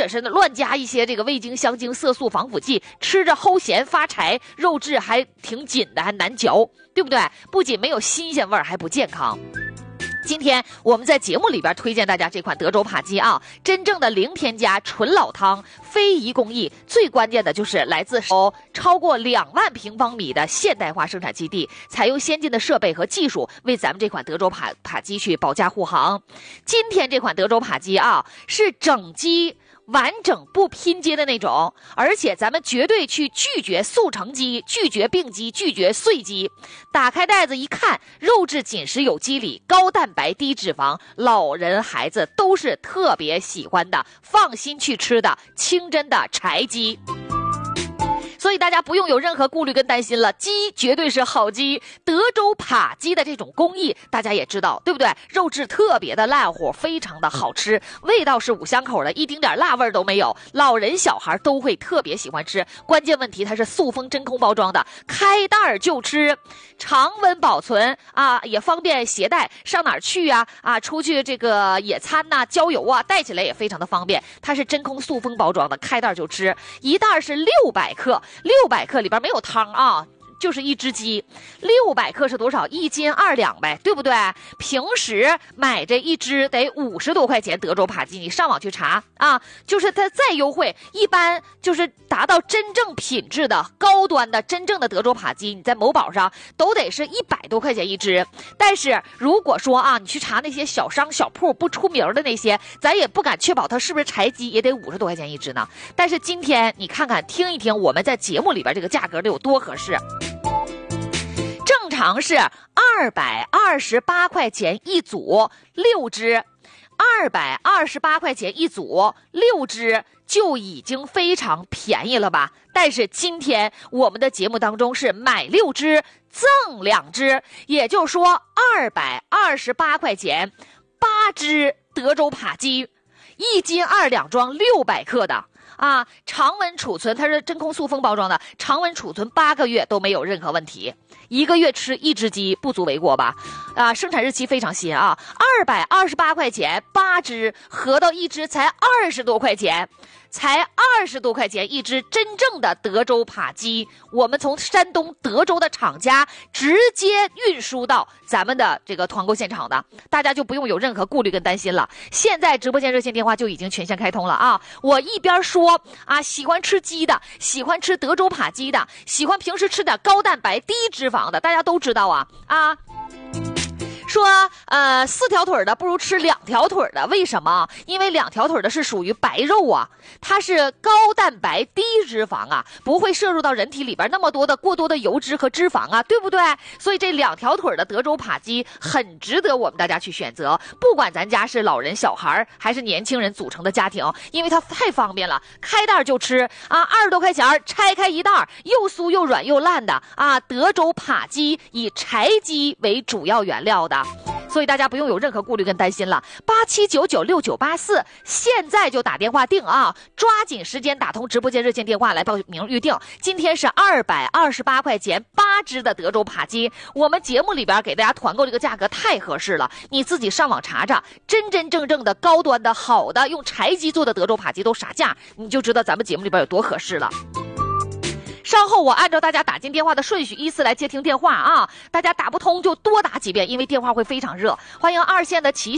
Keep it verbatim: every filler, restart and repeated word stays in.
者是乱加一些这个味精、香精、色素、防腐剂，吃着齁咸发柴，肉质还挺紧的，还难嚼，对不对？不仅没有新鲜味儿，还不健康。今天我们在节目里边推荐大家这款德州扒鸡啊，真正的零添加纯老汤，非遗工艺，最关键的就是来自超过两万平方米的现代化生产基地，采用先进的设备和技术，为咱们这款德州扒扒鸡去保驾护航。今天这款德州扒鸡啊，是整鸡。完整不拼接的那种，而且咱们绝对去拒绝速成鸡，拒绝并鸡，拒绝碎鸡。打开袋子一看，肉质紧实有肌理，高蛋白低脂肪，老人孩子都是特别喜欢的，放心去吃的清真的柴鸡。所以大家不用有任何顾虑跟担心了，鸡绝对是好鸡。德州扒鸡的这种工艺大家也知道，对不对？肉质特别的烂乎，非常的好吃，味道是五香口的，一丁点辣味都没有，老人小孩都会特别喜欢吃。关键问题它是塑封真空包装的，开袋就吃，常温保存啊，也方便携带，上哪儿去啊啊，出去这个野餐呐、啊、郊游啊，带起来也非常的方便。它是真空塑封包装的，开袋就吃，一袋是六百克。六百克里边没有汤啊，就是一只鸡。六百克是多少？一斤二两呗，对不对？平时买这一只得五十多块钱德州扒鸡，你上网去查啊，就是它再优惠，一般就是达到真正品质的高端的真正的德州扒鸡，你在某宝上都得是一百多块钱一只。但是如果说啊，你去查那些小商小铺不出名的那些，咱也不敢确保它是不是柴鸡，也得五十多块钱一只呢。但是今天你看看听一听我们在节目里边这个价格得有多合适。正常是二百二十八块钱一组六只，二百二十八块钱一组六只就已经非常便宜了吧？但是今天我们的节目当中是买六只赠两只，也就是说二百二十八块钱八只德州扒鸡，一斤二两装六百克的。啊，常温储存，它是真空塑封包装的，常温储存八个月都没有任何问题，一个月吃一只鸡不足为过吧？啊，生产日期非常新啊，二百二十八块钱八只，合到一只才二十多块钱，才二十多块钱一只真正的德州扒鸡，我们从山东德州的厂家直接运输到咱们的这个团购现场的，大家就不用有任何顾虑跟担心了。现在直播间热线电话就已经全线开通了啊！我一边说啊，喜欢吃鸡的，喜欢吃德州扒鸡的，喜欢平时吃点高蛋白低脂肪的，大家都知道啊啊。说呃四条腿的不如吃两条腿的，为什么？因为两条腿的是属于白肉啊，它是高蛋白低脂肪啊，不会摄入到人体里边那么多的过多的油脂和脂肪啊，对不对？所以这两条腿的德州扒鸡很值得我们大家去选择，不管咱家是老人小孩还是年轻人组成的家庭，因为它太方便了，开袋就吃啊，二十多块钱拆开一袋，又酥又软又烂的啊！德州扒鸡以柴鸡为主要原料的。所以大家不用有任何顾虑跟担心了，八七九九六九八四，现在就打电话订啊，抓紧时间打通直播间热线电话来报名预定。今天是二百二十八块钱八只的德州扒鸡，我们节目里边给大家团购这个价格太合适了，你自己上网查查，真真正正的高端的好的用柴鸡做的德州扒鸡都啥价，你就知道咱们节目里边有多合适了。稍后我按照大家打进电话的顺序依次来接听电话啊，大家打不通就多打几遍，因为电话会非常热。欢迎二线的齐